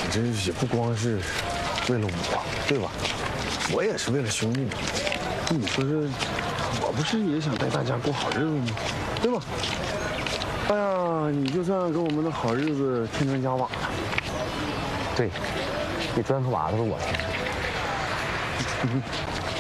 这也不光是为了我，对吧？我也是为了兄弟们。你说这，我不是也想带大家过好日子吗？对吧？哎呀，你就算给我们的好日子添砖加瓦了。 对，这砖和瓦都是我添的。